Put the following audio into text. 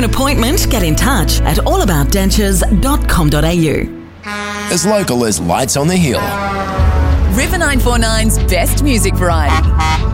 an appointment, get in touch at allaboutdentures.com.au. As local as Lights on the Hill. River 949's best music variety.